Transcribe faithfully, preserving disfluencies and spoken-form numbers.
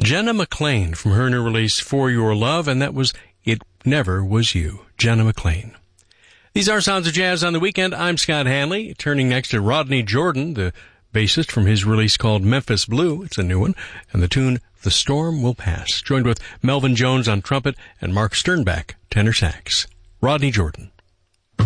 Jenna McLean from her new release For Your Love, and that was It Never Was You. Jenna McLean. These are Sounds of Jazz on the Weekend. I'm Scott Hanley. Turning next to Rodney Jordan, the bassist from his release called Memphis Blue. It's a new one. And the tune The Storm Will Pass. Joined with Melvin Jones on trumpet and Mark Sternbach, tenor sax. Rodney Jordan.